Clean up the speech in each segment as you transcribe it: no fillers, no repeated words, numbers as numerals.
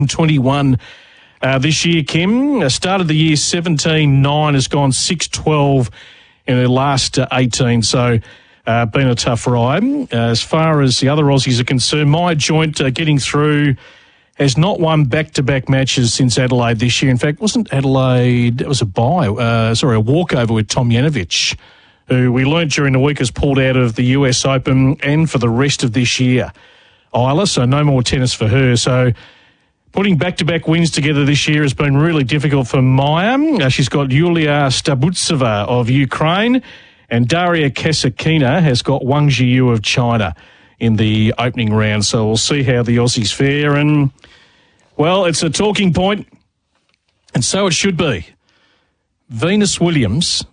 21 this year, Kim. Started the year 17-9, has gone 6-12 in their last 18. So been a tough ride. As far as the other Aussies are concerned, Maya Joint getting through has not won back-to-back matches since Adelaide this year. In fact, wasn't Adelaide, it was a walkover with Tomljanovic, who we learnt during the week has pulled out of the US Open and for the rest of this year. Isla, so no more tennis for her. So putting back-to-back wins together this year has been really difficult for Maya. She's got Yulia Stabutseva of Ukraine, and Daria Kasatkina has got Wang Zhiyu of China in the opening round. So we'll see how the Aussies fare. And, well, it's a talking point, and so it should be. Venus Williams,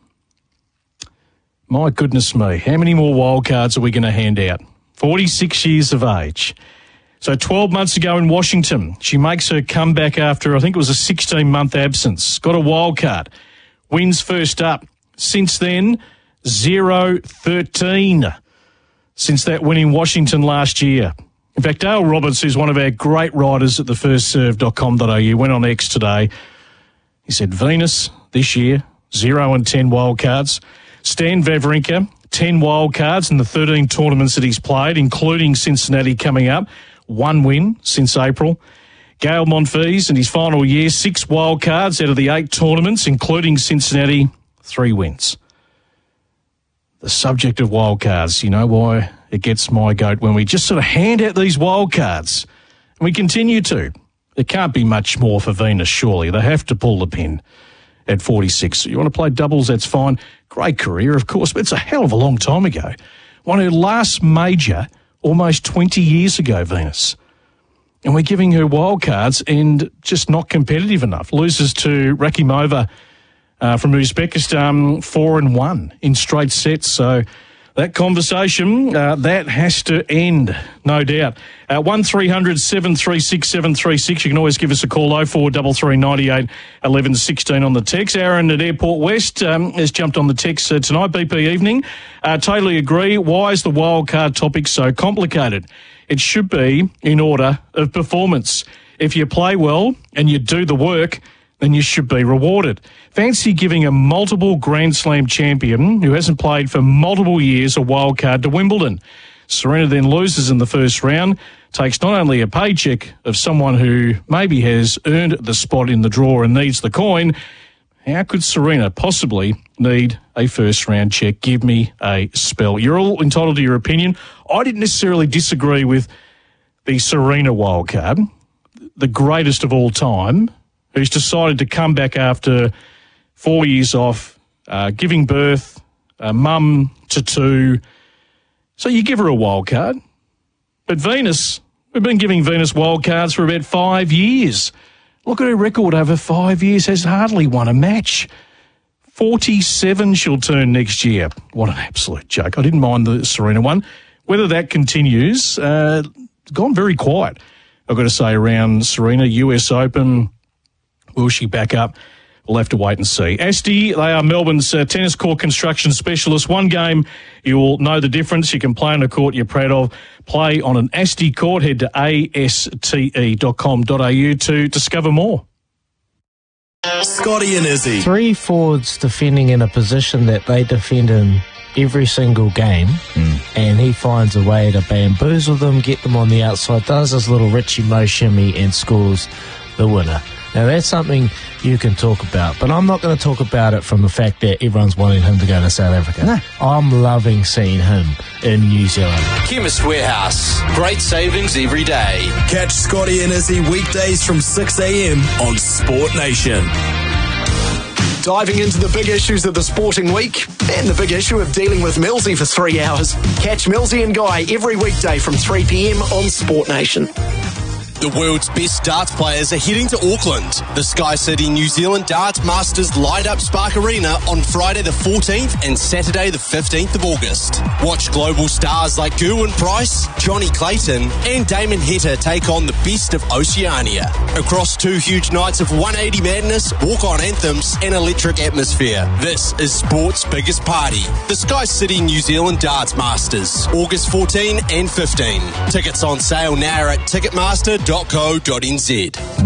my goodness me, how many more wildcards are we going to hand out? 46 years of age. So 12 months ago in Washington, she makes her comeback after, I think it was a 16-month absence. Got a wild card. Wins first up. Since then, 0-13. Since that win in Washington last year. In fact, Dale Roberts, who's one of our great writers at thefirstserve.com.au, went on X today. He said, Venus, this year, 0-10 wild cards. Stan Wawrinka, 10 wild cards in the 13 tournaments that he's played, including Cincinnati coming up. 1 win since April. Gael Monfils in his final year, 6 wild cards out of the 8 tournaments, including Cincinnati, 3 wins. The subject of wild cards, you know why it gets my goat when we just sort of hand out these wild cards. And we continue to. There can't be much more for Venus, surely. They have to pull the pin at 46. You want to play doubles, that's fine. Great career, of course, but it's a hell of a long time ago. Won her last major almost 20 years ago, Venus. And we're giving her wild cards and just not competitive enough. Loses to Rakhimova from Uzbekistan 4-1 in straight sets. So that conversation, that has to end, no doubt. 1300 736 736. You can always give us a call, 0433 98 11 16 on the text. Aaron at Airport West has jumped on the text tonight, BP evening. Totally agree. Why is the wild card topic so complicated? It should be in order of performance. If you play well and you do the work, then you should be rewarded. Fancy giving a multiple Grand Slam champion who hasn't played for multiple years a wild card to Wimbledon. Serena then loses in the first round, takes not only a paycheck of someone who maybe has earned the spot in the draw and needs the coin. How could Serena possibly need a first-round check? Give me a spell. You're all entitled to your opinion. I didn't necessarily disagree with the Serena wildcard, the greatest of all time, who's decided to come back after 4 years off, giving birth, mum to 2. So you give her a wild card. But Venus, we've been giving Venus wild cards for about 5 years. Look at her record over 5 years, has hardly won a match. 47 she'll turn next year. What an absolute joke. I didn't mind the Serena one. Whether that continues, gone very quiet, I've got to say, around Serena. US Open, will she back up? We'll have to wait and see. Asti, they are Melbourne's tennis court construction specialist. One game, you'll know the difference. You can play on a court you're proud of. Play on an Asti court. Head to aste.com.au to discover more. Scotty and Izzy. 3 forwards defending in a position that they defend in every single game, and he finds a way to bamboozle them, get them on the outside, does his little Richie Mo shimmy and scores the winner. Now, that's something you can talk about, but I'm not going to talk about it from the fact that everyone's wanting him to go to South Africa. No. I'm loving seeing him in New Zealand. Chemist Warehouse. Great savings every day. Catch Scotty and Izzy weekdays from 6 a.m. on Sport Nation. Diving into the big issues of the sporting week and the big issue of dealing with Millsy for 3 hours. Catch Millsy and Guy every weekday from 3 p.m. on Sport Nation. The world's best darts players are heading to Auckland. The Sky City New Zealand Darts Masters light up Spark Arena on Friday the 14th and Saturday the 15th of August. Watch global stars like Gerwyn Price, Johnny Clayton and Damon Heta take on the best of Oceania. Across 2 huge nights of 180 madness, walk-on anthems and electric atmosphere. This is sport's biggest party. The Sky City New Zealand Darts Masters, August 14 and 15. Tickets on sale now at Ticketmaster.co.nz.